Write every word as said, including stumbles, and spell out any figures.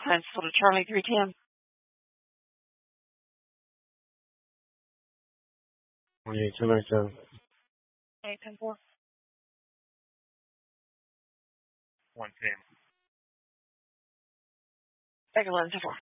Huntsville to Charlie three ten. twenty-eight, two ninety-seven. eight ten four. one ten. Second eleven ten four.